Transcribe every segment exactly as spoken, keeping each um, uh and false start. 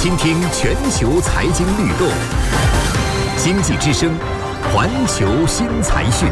倾听全球财经律动，经济之声，环球新财讯。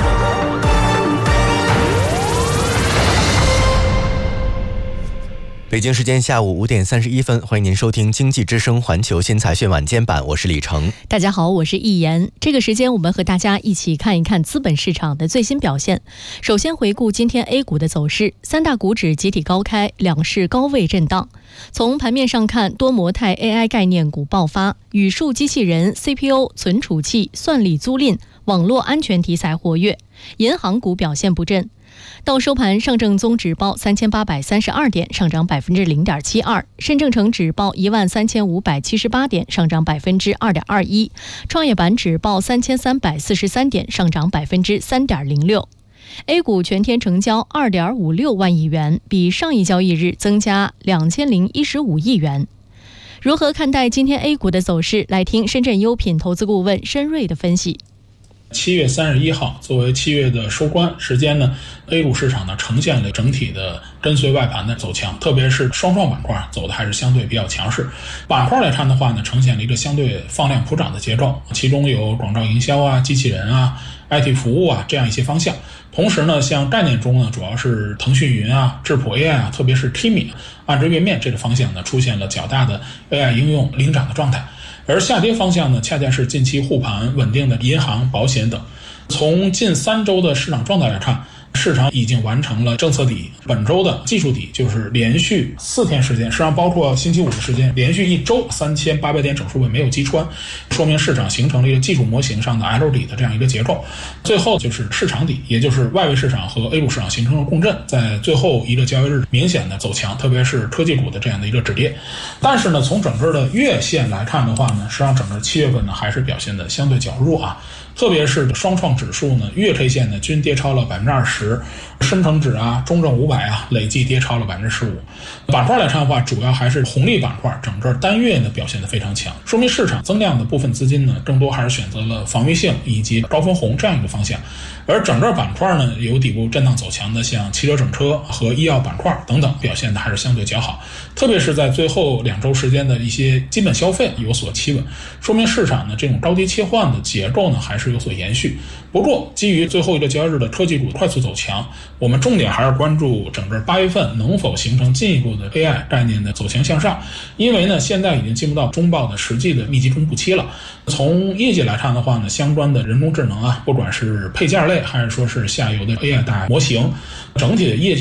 北京时间下午五点三十一分，欢迎您收听经济之声环球新财讯晚间版，我是李成。 大家好，我是易言。这个时间我们和大家一起看一看资本市场的最新表现。首先回顾今天 A 股的走势，三大股指集体高开，两市高位震荡。从盘面上看，多模态 A I 概念股爆发，语数机器人、C P U、存储器、算力租赁、网络安全题材活跃，银行股表现不振。到收盘，上证综指报三千八百三十二点，上涨百分之零点七二；深证成指报一万三千五百七十八点，上涨百分之二点二一；创业板指报三千三百四十三点，上涨百分之三点零六。A 股全天成交二点五六万亿元，比上一交易日增加两千零一十五亿元。如何看待今天 A 股的走势？来听深圳优品投资顾问申瑞的分析。 七月三十一号作为七月的收官时间呢 ，A 股市场呢呈现了整体的跟随外盘的走强，特别是双创板块走的还是相对比较强势。板块来看的话呢，呈现了一个相对放量普涨的节奏，其中有广告营销啊、机器人啊、I T 服务啊这样一些方向。同时呢，像概念中呢，主要是腾讯云啊、智谱 A I 啊，特别是 Kimi 暗知月面这个方向呢，出现了较大的 A I 应用领涨的状态。而下跌方向呢，恰恰是近期护盘稳定的银行、保险等。从近三周的市场状态来看，市场已经完成了政策底，本周的技术底就是连续四天时间，实际上包括星期五的时间，连续一周三千八百点整数位没有击穿，说明市场形成了一个技术模型上的 L 底的这样一个结构。最后就是市场底，也就是外围市场和 A 股市场形成了共振，在最后一个交易日明显的走强，特别是科技股的这样的一个止跌。但是呢，从整个的月线来看的话呢，实际上整个七月份呢还是表现的相对较弱啊。特别是双创指数呢，月 K 线呢均跌超了百分之二十，深成指啊、中证五百啊累计跌超了百分之十五。板块来看的话，主要还是红利板块，整个单月呢表现得非常强，说明市场增量的部分资金呢，更多还是选择了防御性以及高分红这样一个方向。而整个板块呢，有底部震荡走强的，像汽车整车和医药板块等等，表现的还是相对较好。特别是在最后两周时间的一些基本消费有所企稳，说明市场呢这种高低切换的结构呢还是有所延续。不过，基于最后一个交易日的科技股快速走强，我们重点还是关注整个八月份能否形成进一步的 A I 概念的走强向上。因为呢，现在已经进入到中报的实际的密集公布期了。从业绩来看的话呢，相关的人工智能啊，不管是配件类还是说是下游的 A I 大模型，整体的业绩